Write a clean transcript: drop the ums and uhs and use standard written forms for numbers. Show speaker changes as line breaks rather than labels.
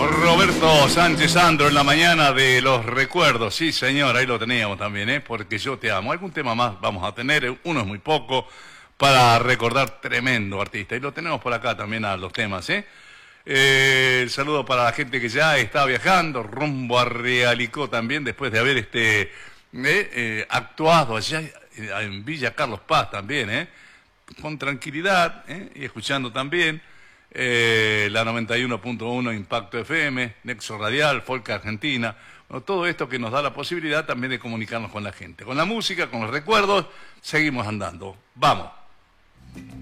Roberto Sánchez Sandro en la mañana de los recuerdos. Sí, señor, ahí lo teníamos también, ¿eh? Porque yo te amo. Algún tema más vamos a tener, uno es muy poco, para recordar tremendo artista. Y lo tenemos por acá también a los temas, ¿eh? El saludo para la gente que ya está viajando rumbo a Realicó también, después de haber actuado allá en Villa Carlos Paz también, ¿eh? Con tranquilidad, y escuchando también la 91.1 Impacto FM, Nexo Radial, Folk Argentina, bueno, todo esto que nos da la posibilidad también de comunicarnos con la gente. Con la música, con los recuerdos, seguimos andando. ¡Vamos!